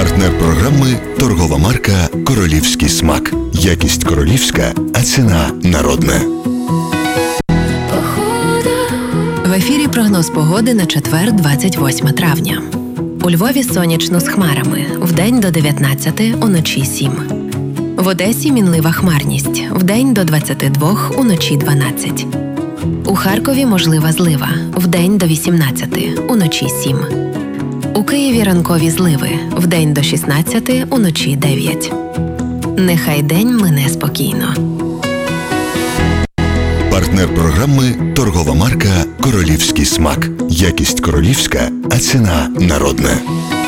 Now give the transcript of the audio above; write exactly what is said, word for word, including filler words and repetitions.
Партнер програми – торгова марка «Королівський смак». Якість королівська, а ціна народна. В ефірі прогноз погоди на четвер, двадцять восьме травня. У Львові сонячно з хмарами. Вдень до дев'ятнадцяти, уночі сім. В Одесі мінлива хмарність. Вдень до двадцяти двох, уночі дванадцять. У Харкові можлива злива. Вдень до вісімнадцяти, уночі сім. У Києві ранкові зливи. Вдень до шістнадцяти, уночі дев'ять. Нехай день мине спокійно. Партнер програми – торгова марка «Королівський смак». Якість королівська, а ціна народна.